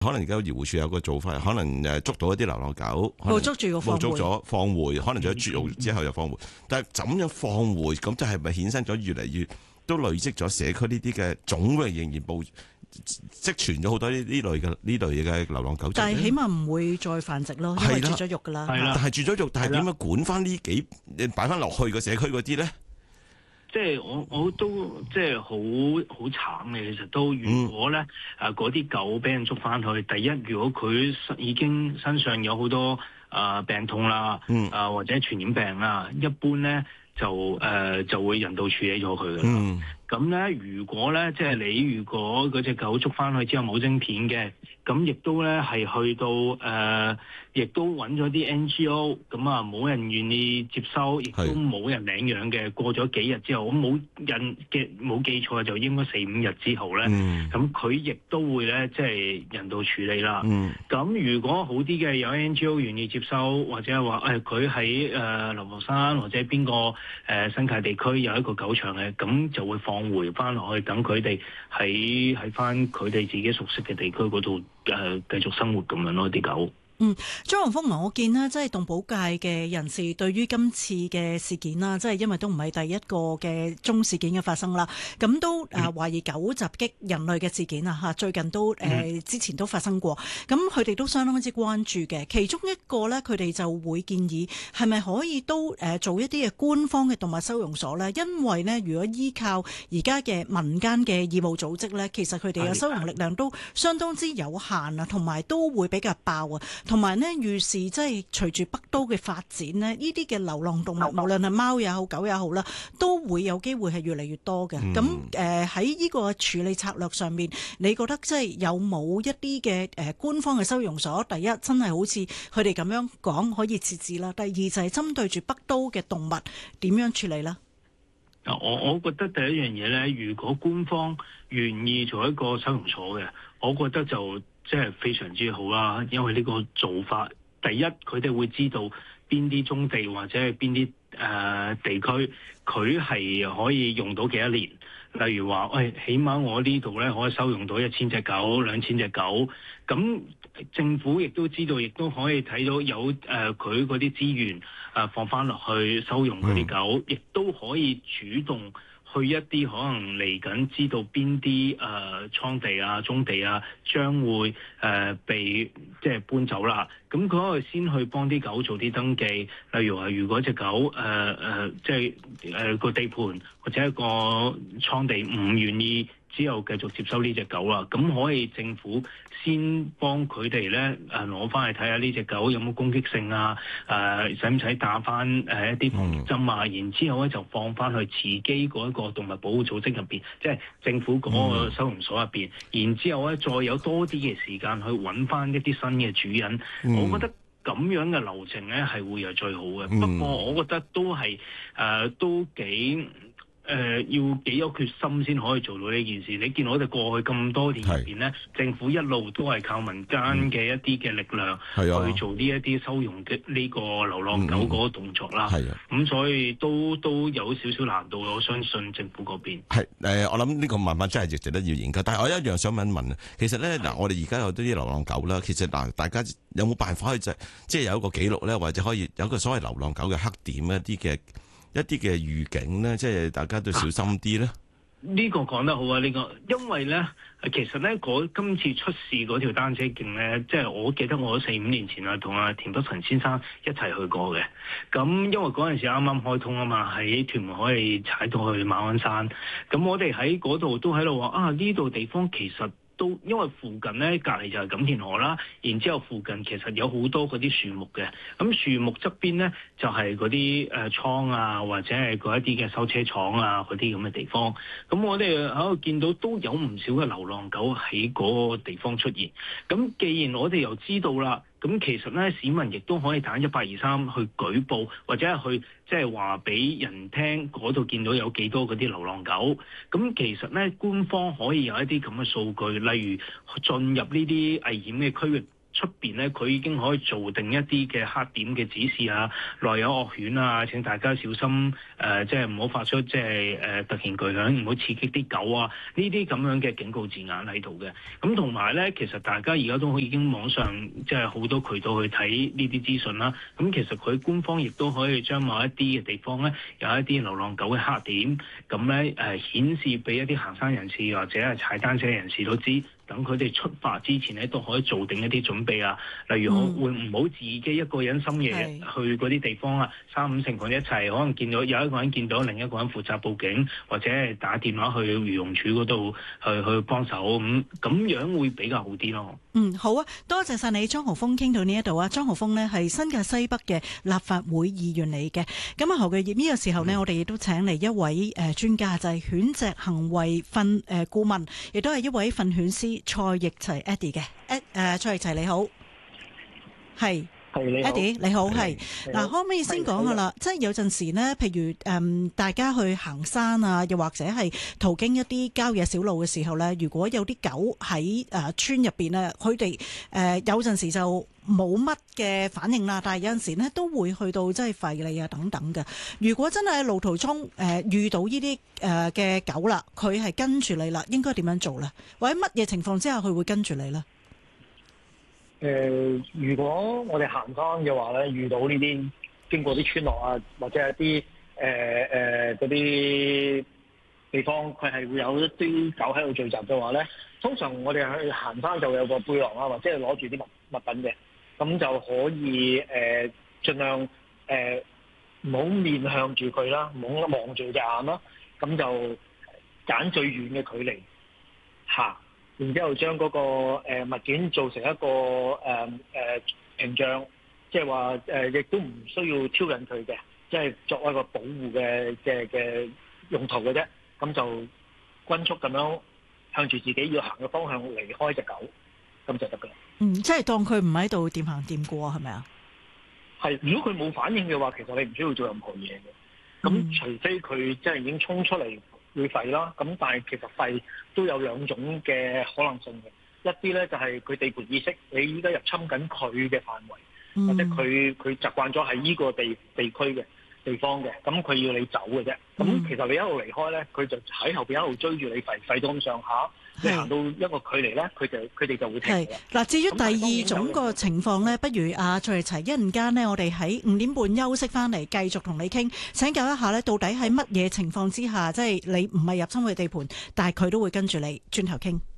可能而家漁護署有個做法，可能捉到一啲流浪狗， 捕捉住個放回， 捕捉咗放回，可能仲有絕育之後又放回。但係怎樣放回咁，就係咪衍生咗越嚟越都累積咗社區呢啲嘅種類仍然積存咗好多呢類嘅流浪狗？ 但係起碼唔會再繁殖咯，因為絕咗育㗎啦。 但係絕咗育，但係點樣管翻呢幾擺翻落去個社區嗰啲咧？ 即係我都即係好慘嘅，其實都如果咧嗰啲狗俾人捉翻去，第一如果佢已經身上有好多病痛啦，或者傳染病啦，一般咧就會人道處理咗佢㗎啦。咁咧如果咧即係你如果嗰隻狗捉翻去之後冇晶片嘅，咁亦都咧係去到亦都揾咗啲 NGO， 咁啊冇人願意接收，亦都冇人領養嘅。過咗幾日之後，我冇記錯就應該4-5日之後咧，咁佢亦都會咧即係人道處理啦。咁如果好啲嘅有 NGO 願意接收，或者係話佢喺流浮山或者邊個新界地區有一個狗場嘅，咁就會放回翻落去，等佢哋喺翻佢哋自己熟悉嘅地區嗰度繼續生活咁樣咯，啲狗。 張宏峰，我見咧，即係動保界嘅人士對於今次嘅事件啦，即係因為都唔係第一個嘅中事件嘅發生啦，咁都懷疑狗襲擊人類嘅事件啊嚇，最近都之前都發生過，咁佢哋都相當之關注嘅。其中一個咧，佢哋就會建議係咪可以都做一啲嘅官方嘅動物收容所咧？因為咧，如果依靠而家嘅民間嘅義務組織咧，其實佢哋嘅收容力量都相當之有限啊，同埋都會比較爆啊。同埋呢，預示即係隨住北都嘅發展呢，呢啲嘅流浪動物，無論係貓也好、狗也好啦，都會有機會係越嚟越多嘅。咁喺呢個處理策略上面，你覺得即係有冇一啲嘅官方嘅收容所？第一，真係好似佢哋咁樣講可以設置啦。第二就係針對住北都嘅動物點樣處理呢？ 我覺得第一樣嘢咧，如果官方願意做一個收容所嘅，我覺得就即係非常之好啦。因為呢個做法，第一佢哋會知道邊啲棕地或者係邊啲地區，佢係可以用到幾多年。例如話，起碼我呢度咧可以收容到1000隻狗、2000隻狗。咁政府亦都知道，亦都可以睇到有佢嗰啲資源放翻落去收容嗰啲狗，亦都可以主動去一啲可能嚟緊知道邊啲倉地啊、棕地啊將會被即係搬走啦。咁佢可以先去幫啲狗做啲登記，例如話如果隻狗即係個地盤或者一個倉地唔願意之後繼續接收呢隻狗啦，咁可以政府先幫佢哋咧攞翻去睇下呢隻狗有冇攻擊性啊，使唔使打翻一啲防疫針啊，然之後咧就放翻去自己嗰一個動物保護組織入邊，即係政府嗰個收容所入邊，然之後咧再有多啲嘅時間去揾翻一啲新嘅主人。我覺得咁樣嘅流程咧係會係最好嘅。不過我覺得都係都幾要幾有決心先可以做到呢件事。你見我哋過去咁多年入邊咧，政府一路都係靠民間嘅一啲嘅力量去做呢一啲收容嘅呢個流浪狗嗰個動作啦。咁所以都有少少難度。我相信政府嗰邊我諗呢個慢慢真係值得要研究。但係我一樣想問一問，其實咧嗱，我哋而家有啲流浪狗啦，其實嗱，大家有冇辦法去即係有一個記錄咧，或者可以有一個所謂流浪狗嘅黑點一啲嘅預警咧，即係大家都小心啲咧。 呢個講得好啊！呢個因為咧，其實咧今次出事嗰條單車徑咧，即係我記得我4-5年前啊，同阿田北辰先生一齊去過嘅。咁因為嗰陣時啱啱開通啊嘛，喺屯門可以踩到去馬鞍山。咁我哋喺嗰度都喺度話呢度地方其實都因為附近咧隔離就係錦田河啦，然之後附近其實有好多嗰啲樹木嘅，咁樹木側邊咧就係嗰啲倉啊，或者係嗰一啲嘅修車廠啊嗰啲咁嘅地方。咁我哋喺度見到都有唔少嘅流浪狗喺嗰個地方出現。咁既然我哋又知道啦，咁其實咧市民亦都可以打1823去舉報，或者係去即係話俾人聽嗰度見到有幾多嗰啲流浪狗。咁其實咧官方可以有一啲咁嘅數據，例如進入呢啲危險嘅區域出邊然咧佢已經可以做定一啲嘅黑點嘅指示啊，內有惡犬啊，請大家小心即係唔好發出即係突然巨響，唔好刺激啲狗啊，呢啲咁樣嘅警告字眼喺度嘅。咁同埋咧，其實大家而家都已經網上即係好多渠道去睇呢啲資訊啦。咁其實佢官方亦都可以將某一啲嘅地方咧，有一啲流浪狗嘅黑點，咁咧顯示俾一啲行山人士或者係踩單車人士都知。等佢哋出發之前咧，都可以做定一啲準備啊。例如會唔好自己一個人深夜去嗰啲地方啊，3、5成個人一齊，可能見到有一個人見到另一個人負責報警，或者係打電話去漁農署嗰度去幫手，咁樣會比較好啲咯。 好啊，多謝晒你，莊豪鋒，傾到呢一度啊。莊豪鋒呢係新界西北嘅立法會議員嚟嘅。咁啊，何巨業呢個時候呢，我哋亦都請嚟一位專家，就係犬隻行為訓顧問，亦都係一位訓犬師蔡奕齊 Eddie 嘅。蔡奕齊你好，係。Eddie 你好，係嗱，可唔可以先講下啦？即係有陣時呢，譬如大家去行山啊，又或者係途經一啲郊野小路嘅時候呢，如果有啲狗喺村入邊呢，佢哋有陣時就冇乜嘅反應啦，但係有陣時呢都會去到即係吠你啊等等嘅。如果真係喺路途中遇到呢啲嘅狗啦，佢係跟住你啦，應該點樣做呢？或者乜嘢情況之下佢會跟住你呢？ 如果我哋行山嘅話咧，遇到呢啲經過啲村落啊，或者一啲嗰啲地方，佢係會有一啲狗喺度聚集嘅話咧，通常我哋去行山就會有個背囊啊，或者係攞住啲物品嘅，咁就可以盡量唔好面向住佢啦，唔好望住隻眼啦，咁就揀最遠嘅距離行。然之後將嗰個物件做成一個屏障，即係話亦都唔需要挑釁佢嘅，即係作為一個保護嘅用途嘅啫。咁就均速咁樣向住自己要行嘅方向離開隻狗，咁就得㗎啦。即係當佢唔喺度掂行掂過係咪啊？ 係，如果佢冇反應嘅話，其實你唔需要做任何嘢嘅。咁除非佢真係已經衝出嚟。會吠啦，咁但係其實吠都有兩種嘅可能性嘅，一啲咧就係佢地盤意識，你依家入侵緊佢嘅範圍，或者佢習慣咗喺依個地區嘅地方嘅，咁佢要你走嘅啫。咁其實你一路離開咧，佢就喺後邊一路追住你吠到咁上下。你行到一個距離咧，佢哋就會停嘅。 嗱，至於第二種個情況咧，不如蔡奕齊一陣間呢，我哋喺5點半休息翻嚟，繼續同你傾。請教一下咧，到底喺乜嘢情況之下，即係你唔係入侵佢地盤，但係佢都會跟住你轉頭傾。